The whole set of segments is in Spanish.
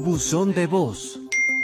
Buzón de voz.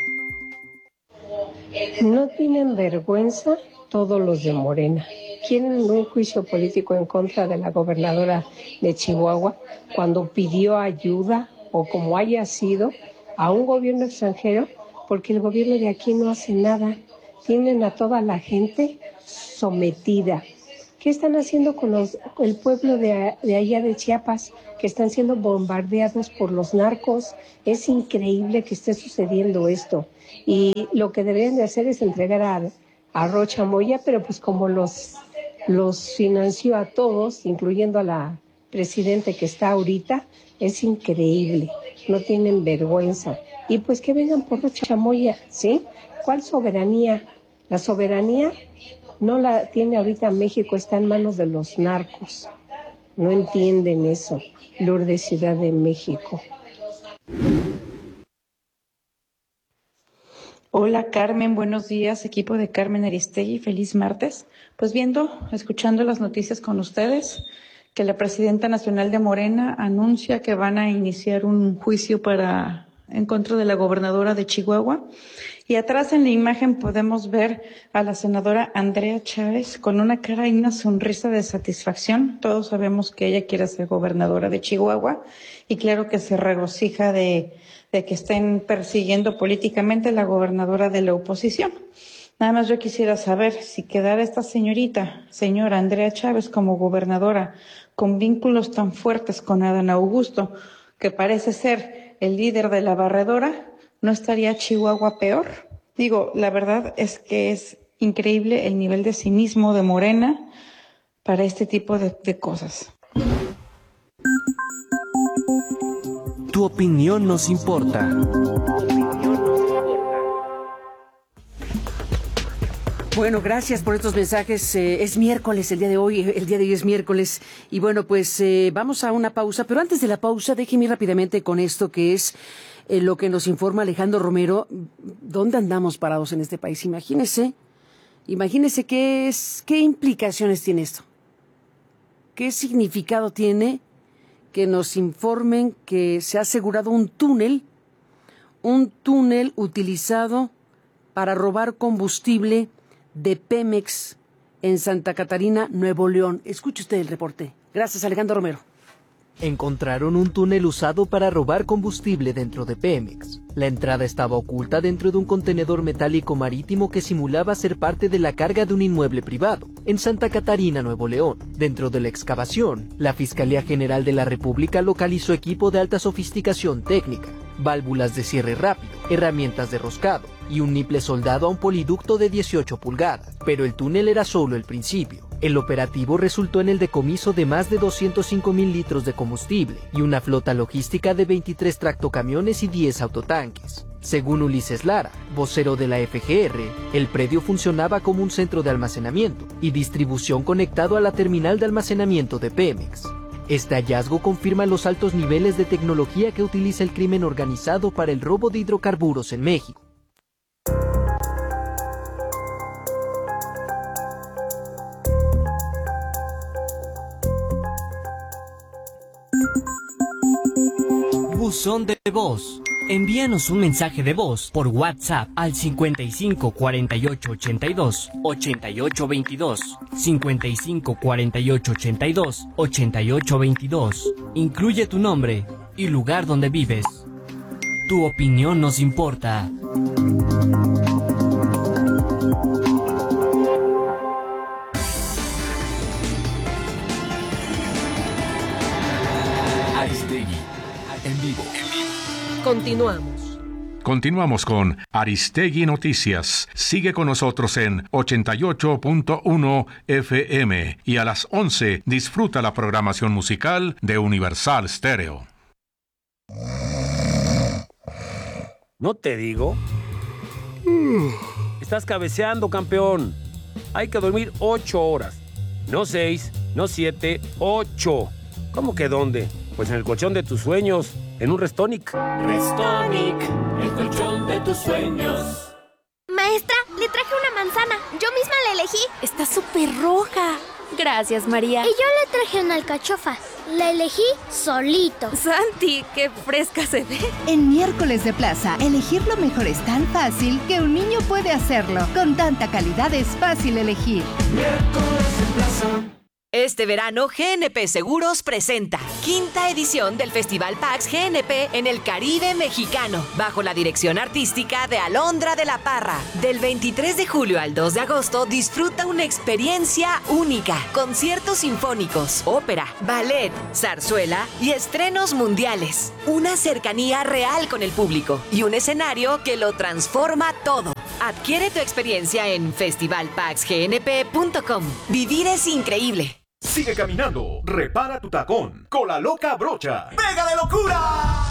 No tienen vergüenza todos los de Morena. Quieren un juicio político en contra de la gobernadora de Chihuahua cuando pidió ayuda o como haya sido a un gobierno extranjero, porque el gobierno de aquí no hace nada. Tienen a toda la gente sometida. ¿Qué están haciendo con el pueblo de allá de Chiapas, que están siendo bombardeados por los narcos? Es increíble que esté sucediendo esto. Y lo que deberían de hacer es entregar a Rocha Moya, pero pues como los financió a todos, incluyendo a la presidenta que está ahorita, es increíble. No tienen vergüenza. Y pues que vengan por Rocha Moya, ¿sí? ¿Cuál soberanía? La soberanía no la tiene ahorita México, está en manos de los narcos. No entienden eso. Lourdes, Ciudad de México. Hola Carmen, buenos días, equipo de Carmen Aristegui, feliz martes. Pues escuchando las noticias con ustedes, que la presidenta nacional de Morena anuncia que van a iniciar un juicio en contra de la gobernadora de Chihuahua. Y atrás en la imagen podemos ver a la senadora Andrea Chávez con una cara y una sonrisa de satisfacción. Todos sabemos que ella quiere ser gobernadora de Chihuahua y claro que se regocija de que estén persiguiendo políticamente a la gobernadora de la oposición. Nada más yo quisiera saber si quedara esta señora Andrea Chávez como gobernadora con vínculos tan fuertes con Adán Augusto, que parece ser el líder de la barredora, ¿no estaría Chihuahua peor? La verdad es que es increíble el nivel de cinismo de Morena para este tipo de cosas. Tu opinión nos importa. Bueno, gracias por estos mensajes. Es miércoles el día de hoy es miércoles. Y bueno, pues vamos a una pausa. Pero antes de la pausa, déjeme ir rápidamente con esto que es lo que nos informa Alejandro Romero. ¿Dónde andamos parados en este país? Imagínese qué implicaciones tiene esto. ¿Qué significado tiene que nos informen que se ha asegurado un túnel utilizado para robar combustible de Pemex en Santa Catarina, Nuevo León? Escuche usted el reporte. Gracias, Alejandro Romero. Encontraron un túnel usado para robar combustible dentro de Pemex. La entrada estaba oculta dentro de un contenedor metálico marítimo que simulaba ser parte de la carga de un inmueble privado, en Santa Catarina, Nuevo León. Dentro de la excavación, la Fiscalía General de la República localizó equipo de alta sofisticación técnica, válvulas de cierre rápido, herramientas de roscado y un niple soldado a un poliducto de 18 pulgadas. Pero el túnel era solo el principio. El operativo resultó en el decomiso de más de 205,000 litros de combustible y una flota logística de 23 tractocamiones y 10 autotanques. Según Ulises Lara, vocero de la FGR, el predio funcionaba como un centro de almacenamiento y distribución conectado a la terminal de almacenamiento de Pemex. Este hallazgo confirma los altos niveles de tecnología que utiliza el crimen organizado para el robo de hidrocarburos en México. Buzón de voz. Envíanos un mensaje de voz por WhatsApp al 55 48 82 88 22, 55 48 82 88 22. Incluye tu nombre y lugar donde vives. Tu opinión nos importa. Aristegui, en vivo. Continuamos con Aristegui Noticias. Sigue con nosotros en 88.1 FM y a las 11 disfruta la programación musical de Universal Stereo. ¿No te digo? Estás cabeceando, campeón. Hay que dormir 8 horas. No 6, no 7, 8. ¿Cómo que dónde? Pues en el colchón de tus sueños, en un Restonic. Restonic, el colchón de tus sueños. Maestra, le traje una manzana. Yo misma la elegí. Está súper roja. Gracias, María. Y yo le traje una alcachofa. La elegí solito. Santi, qué fresca se ve. En Miércoles de Plaza, elegir lo mejor es tan fácil que un niño puede hacerlo. Con tanta calidad es fácil elegir. Miércoles de Plaza. Este verano, GNP Seguros presenta quinta edición del Festival PAX GNP en el Caribe mexicano, bajo la dirección artística de Alondra de la Parra. Del 23 de julio al 2 de agosto, disfruta una experiencia única. Conciertos sinfónicos, ópera, ballet, zarzuela y estrenos mundiales. Una cercanía real con el público y un escenario que lo transforma todo. Adquiere tu experiencia en festivalpaxgnp.com. Vivir es increíble. Sigue caminando, repara tu tacón con la loca brocha. ¡Pega de locura!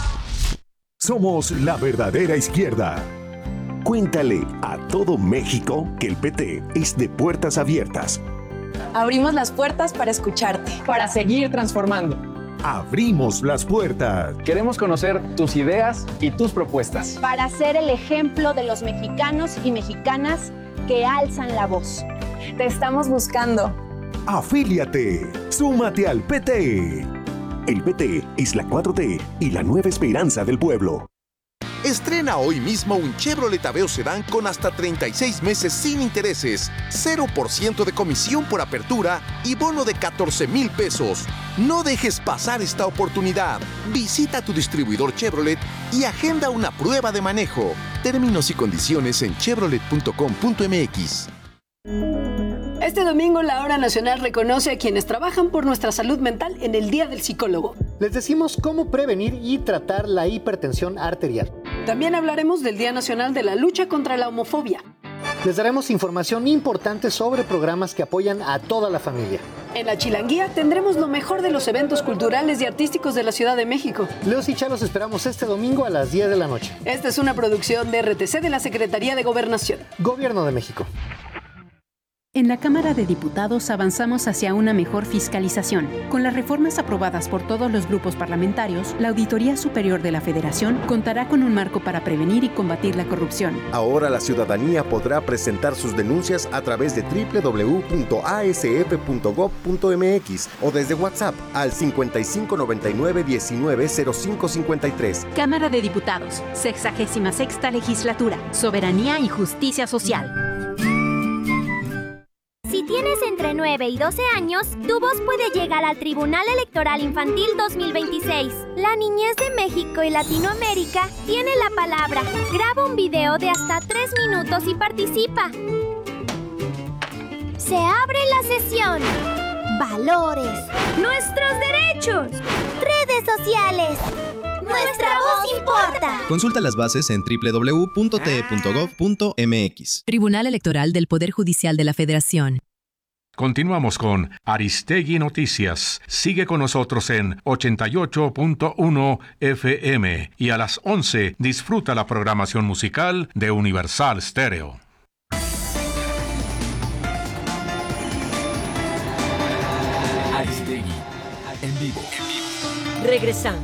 Somos la verdadera izquierda. Cuéntale a todo México que el PT es de puertas abiertas. Abrimos las puertas para escucharte, para seguir transformando. Abrimos las puertas. Queremos conocer tus ideas y tus propuestas. Para ser el ejemplo de los mexicanos y mexicanas que alzan la voz. Te estamos buscando. Afíliate, súmate al PT. El PT es la 4T y la nueva esperanza del pueblo. Estrena hoy mismo un Chevrolet Aveo Sedán con hasta 36 meses sin intereses, 0% de comisión por apertura y bono de 14,000 pesos. No dejes pasar esta oportunidad. Visita tu distribuidor Chevrolet y agenda una prueba de manejo. Términos y condiciones en chevrolet.com.mx. Este domingo la Hora Nacional reconoce a quienes trabajan por nuestra salud mental en el Día del Psicólogo. Les decimos cómo prevenir y tratar la hipertensión arterial. También hablaremos del Día Nacional de la Lucha contra la Homofobia. Les daremos información importante sobre programas que apoyan a toda la familia. En La Chilanguía tendremos lo mejor de los eventos culturales y artísticos de la Ciudad de México. Leos y Cha los esperamos este domingo a las 10 de la noche. Esta es una producción de RTC de la Secretaría de Gobernación. Gobierno de México. En la Cámara de Diputados avanzamos hacia una mejor fiscalización. Con las reformas aprobadas por todos los grupos parlamentarios, la Auditoría Superior de la Federación contará con un marco para prevenir y combatir la corrupción. Ahora la ciudadanía podrá presentar sus denuncias a través de www.asf.gov.mx o desde WhatsApp al 5599-190553. Cámara de Diputados, 66ª Legislatura, Soberanía y Justicia Social. Si tienes entre 9 y 12 años, tu voz puede llegar al Tribunal Electoral Infantil 2026. La niñez de México y Latinoamérica tiene la palabra. Graba un video de hasta 3 minutos y participa. Se abre la sesión. Valores. Nuestros derechos. Redes sociales. Nuestra voz importa. Consulta las bases en www.te.gov.mx. Tribunal Electoral del Poder Judicial de la Federación. Continuamos con Aristegui Noticias. Sigue con nosotros en 88.1 FM y a las 11 disfruta la programación musical de Universal Stereo. Aristegui en vivo. Regresamos.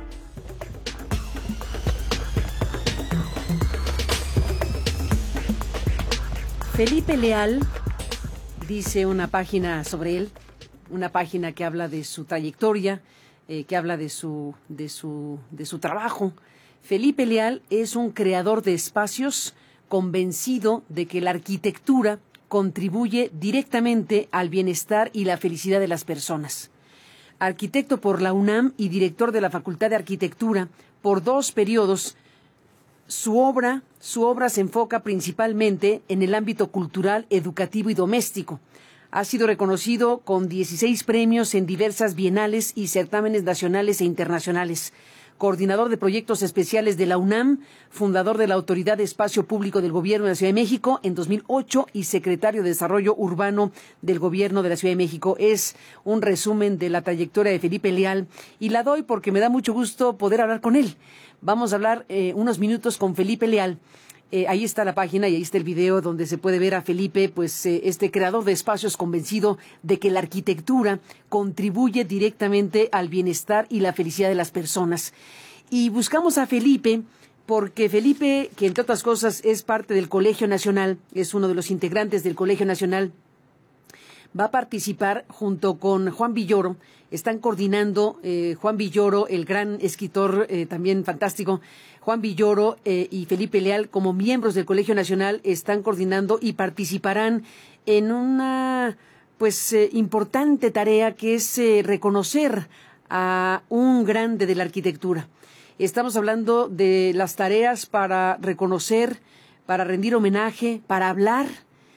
Felipe Leal, dice una página sobre él, una página que habla de su trayectoria, que habla de su trabajo. Felipe Leal es un creador de espacios convencido de que la arquitectura contribuye directamente al bienestar y la felicidad de las personas. Arquitecto por la UNAM y director de la Facultad de Arquitectura por 2 periodos, su obra se enfoca principalmente en el ámbito cultural, educativo y doméstico. Ha sido reconocido con 16 premios en diversas bienales y certámenes nacionales e internacionales. Coordinador de proyectos especiales de la UNAM, fundador de la Autoridad de Espacio Público del Gobierno de la Ciudad de México en 2008 y secretario de Desarrollo Urbano del Gobierno de la Ciudad de México. Es un resumen de la trayectoria de Felipe Leal y la doy porque me da mucho gusto poder hablar con él. Vamos a hablar unos minutos con Felipe Leal. Ahí está la página y ahí está el video donde se puede ver a Felipe, este creador de espacios convencido de que la arquitectura contribuye directamente al bienestar y la felicidad de las personas. Y buscamos a Felipe porque Felipe, que entre otras cosas es parte del Colegio Nacional, es uno de los integrantes del Colegio Nacional, va a participar junto con Juan Villoro. Están coordinando Juan Villoro, el gran escritor también fantástico, Juan Villoro y Felipe Leal, como miembros del Colegio Nacional, están coordinando y participarán en una importante tarea que es reconocer a un grande de la arquitectura. Estamos hablando de las tareas para reconocer, para rendir homenaje, para hablar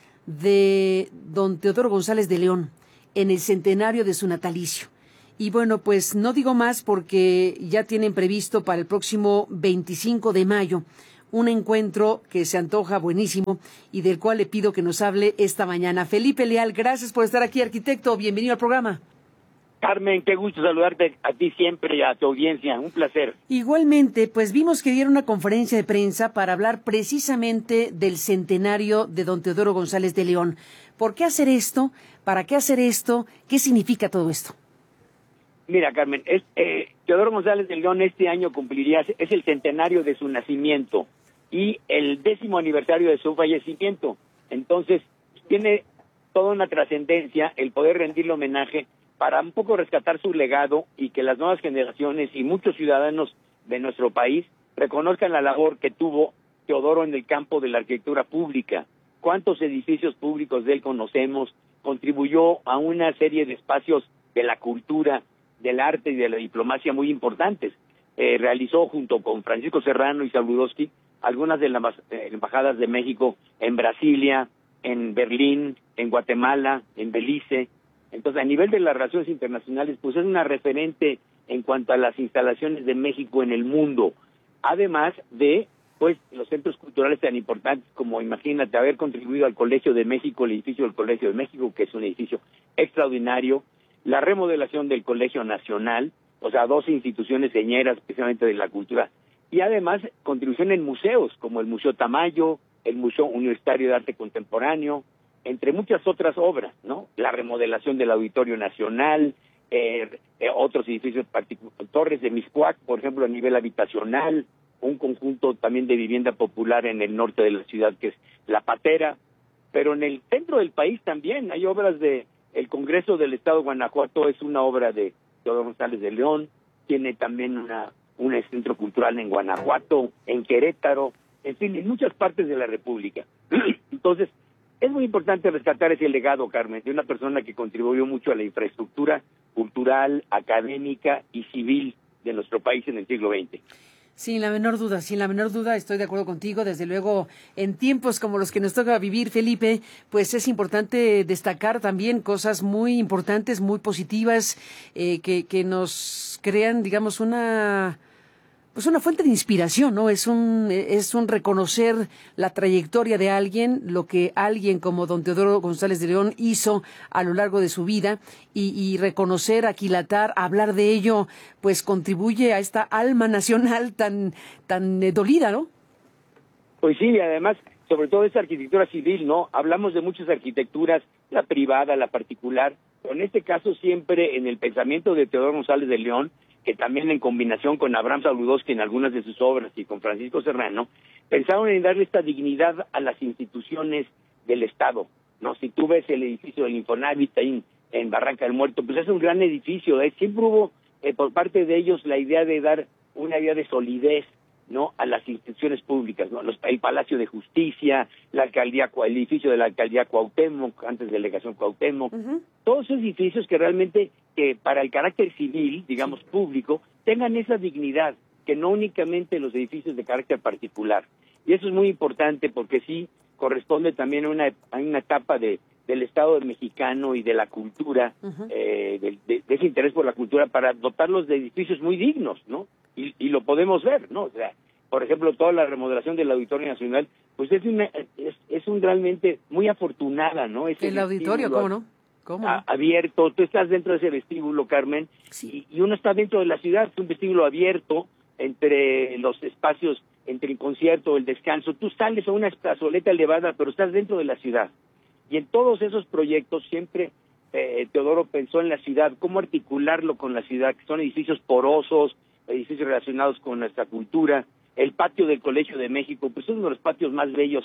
de don Teodoro González de León en el centenario de su natalicio. Y bueno, pues no digo más porque ya tienen previsto para el próximo 25 de mayo un encuentro que se antoja buenísimo y del cual le pido que nos hable esta mañana. Felipe Leal, gracias por estar aquí, arquitecto. Bienvenido al programa. Carmen, qué gusto saludarte a ti siempre y a tu audiencia. Un placer. Igualmente, pues vimos que dieron una conferencia de prensa para hablar precisamente del centenario de don Teodoro González de León. ¿Por qué hacer esto? ¿Para qué hacer esto? ¿Qué significa todo esto? Mira, Carmen, Teodoro González de León este año es el centenario de su nacimiento y el 10º aniversario de su fallecimiento. Entonces, tiene toda una trascendencia el poder rendirle homenaje para un poco rescatar su legado y que las nuevas generaciones y muchos ciudadanos de nuestro país reconozcan la labor que tuvo Teodoro en el campo de la arquitectura pública. ¿Cuántos edificios públicos de él conocemos? Contribuyó a una serie de espacios de la cultura, del arte y de la diplomacia muy importantes. Realizó junto con Francisco Serrano y Saludowski algunas de las embajadas de México en Brasilia, en Berlín, en Guatemala, en Belice. Entonces, a nivel de las relaciones internacionales, pues es una referente en cuanto a las instalaciones de México en el mundo. Además de, pues, los centros culturales tan importantes como, imagínate, haber contribuido al Colegio de México, el edificio del Colegio de México, que es un edificio extraordinario, la remodelación del Colegio Nacional, o sea, 2 instituciones señeras precisamente de la cultura, y además contribución en museos, como el Museo Tamayo, el Museo Universitario de Arte Contemporáneo, entre muchas otras obras, ¿no? La remodelación del Auditorio Nacional, otros edificios particulares, Torres de Mixcoac, por ejemplo, a nivel habitacional, un conjunto también de vivienda popular en el norte de la ciudad que es La Patera, pero en el centro del país también hay obras de el Congreso del Estado de Guanajuato, es una obra de Teodoro González de León, tiene también un centro cultural en Guanajuato, en Querétaro, en fin, en muchas partes de la República. Entonces, es muy importante rescatar ese legado, Carmen, de una persona que contribuyó mucho a la infraestructura cultural, académica y civil de nuestro país en el siglo XX. Sin la menor duda, estoy de acuerdo contigo. Desde luego, en tiempos como los que nos toca vivir, Felipe, pues es importante destacar también cosas muy importantes, muy positivas, que nos crean, digamos, una fuente de inspiración, ¿no? Es un reconocer la trayectoria de alguien, lo que alguien como don Teodoro González de León hizo a lo largo de su vida y reconocer, aquilatar, hablar de ello, pues contribuye a esta alma nacional tan dolida, ¿no? Pues sí, y además, sobre todo esa arquitectura civil, ¿no? Hablamos de muchas arquitecturas, la privada, la particular, pero en este caso siempre en el pensamiento de Teodoro González de León, que también en combinación con Abraham Saludowski en algunas de sus obras y con Francisco Serrano, pensaron en darle esta dignidad a las instituciones del Estado, ¿no? Si tú ves el edificio del Infonavit ahí en Barranca del Muerto, pues es un gran edificio, siempre hubo por parte de ellos la idea de dar una idea de solidez, ¿no? A las instituciones públicas, ¿no? El Palacio de Justicia, la alcaldía, el edificio de la alcaldía Cuauhtémoc, antes delegación Cuauhtémoc, todos esos edificios que realmente, que para el carácter civil, digamos público, tengan esa dignidad, que no únicamente los edificios de carácter particular. Y eso es muy importante porque sí corresponde también a una etapa del Estado mexicano y de la cultura, de ese interés por la cultura, para dotarlos de edificios muy dignos, ¿no? Y lo podemos ver, ¿no? O sea, por ejemplo, toda la remodelación del Auditorio Nacional, pues es realmente muy afortunada, ¿no? El auditorio, ¿cómo no? Abierto, tú estás dentro de ese vestíbulo, Carmen, sí. y uno está dentro de la ciudad, es un vestíbulo abierto entre los espacios, entre el concierto, el descanso, tú sales a una plazoleta elevada, pero estás dentro de la ciudad. Y en todos esos proyectos siempre Teodoro pensó en la ciudad, cómo articularlo con la ciudad, que son edificios porosos, edificios relacionados con nuestra cultura. El patio del Colegio de México, pues es uno de los patios más bellos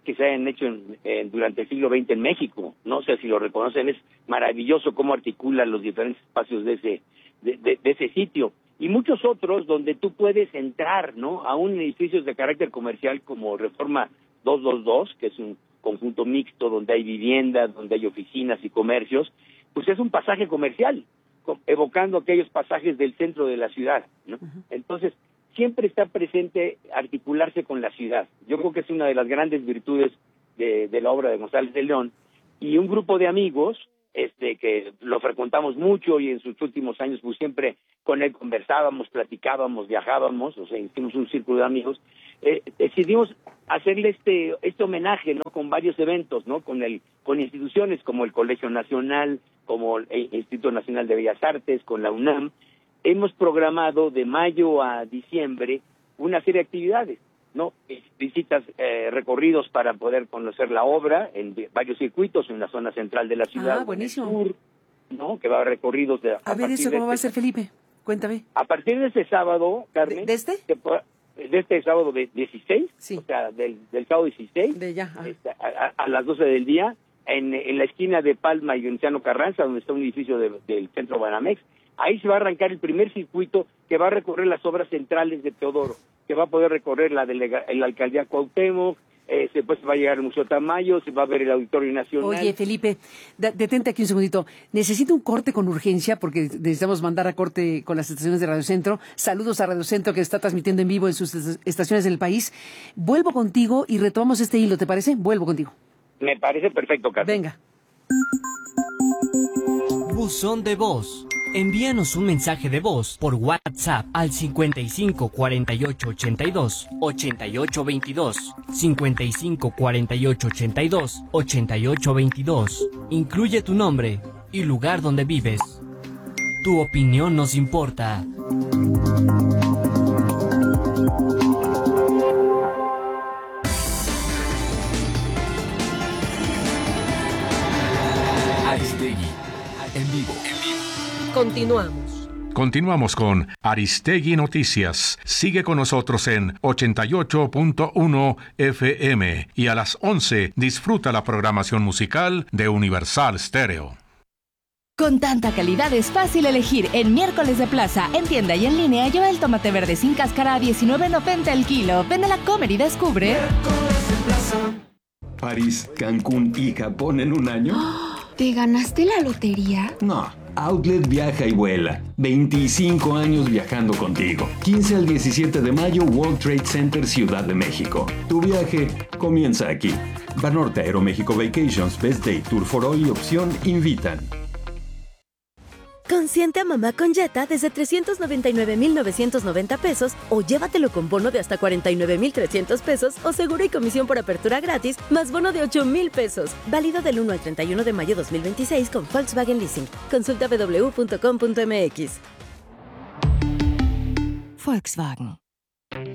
que se hayan hecho durante el siglo XX en México, ¿no? O sea, si lo reconocen, es maravilloso cómo articula los diferentes espacios de ese sitio. Y muchos otros donde tú puedes entrar, ¿no? Aún edificios de carácter comercial como Reforma 222, que es un conjunto mixto donde hay viviendas, donde hay oficinas y comercios, pues es un pasaje comercial, evocando aquellos pasajes del centro de la ciudad, ¿no? Entonces, siempre está presente articularse con la ciudad. Yo creo que es una de las grandes virtudes de la obra de González de León, y un grupo de amigos que lo frecuentamos mucho y en sus últimos años pues siempre con él conversábamos, platicábamos, viajábamos, o sea, hicimos un círculo de amigos, decidimos hacerle este homenaje, ¿no? Con varios eventos, ¿no? Con instituciones como el Colegio Nacional, como el Instituto Nacional de Bellas Artes, con la UNAM. Hemos programado de mayo a diciembre una serie de actividades, ¿no? Visitas, recorridos para poder conocer la obra en varios circuitos en la zona central de la ciudad. Buenísimo. Sur, ¿no? Que va a recorridos de... A ver, ¿eso cómo va a ser, Felipe? Cuéntame. A partir de este sábado, Carmen... ¿De este? De este sábado de 16, sí. O sea, del sábado 16, de ya, a las 12 del día, en la esquina de Palma y Venustiano Carranza, donde está un edificio del Centro Banamex. Ahí se va a arrancar el primer circuito que va a recorrer las obras centrales de Teodoro, que va a poder recorrer la alcaldía Cuauhtémoc, después va a llegar el Museo Tamayo, se va a ver el Auditorio Nacional. Oye, Felipe, detente aquí un segundito. Necesito un corte con urgencia porque necesitamos mandar a corte con las estaciones de Radio Centro. Saludos a Radio Centro que está transmitiendo en vivo en sus estaciones del país. Vuelvo contigo y retomamos este hilo, ¿te parece? Vuelvo contigo. Me parece perfecto, Carmen. Venga. Buzón de voz. Envíanos un mensaje de voz por WhatsApp al 55 48 82 88 22, 55 48 82 88 22. Incluye tu nombre y lugar donde vives. Tu opinión nos importa. Aristegui, en vivo. Continuamos con Aristegui Noticias. Sigue con nosotros en 88.1 FM y a las 11 disfruta la programación musical de Universal Stereo. Con tanta calidad es fácil elegir. En Miércoles de Plaza, en tienda y en línea, lleva el tomate verde sin cáscara a $19.90 el kilo. Ven a la Comer y descubre. París, Cancún y Japón en un año. ¿Te ganaste la lotería? No. Outlet viaja y vuela. 25 años viajando contigo. 15 al 17 de mayo, World Trade Center, Ciudad de México. Tu viaje comienza aquí. Banorte Aeroméxico Vacations, Best Day, Tour for All y Opción invitan. Consiente a mamá con Jetta desde 399,990 pesos o llévatelo con bono de hasta 49,300 pesos o seguro y comisión por apertura gratis más bono de 8,000 pesos. Válido del 1 al 31 de mayo 2026 con Volkswagen Leasing. Consulta www.com.mx. Volkswagen.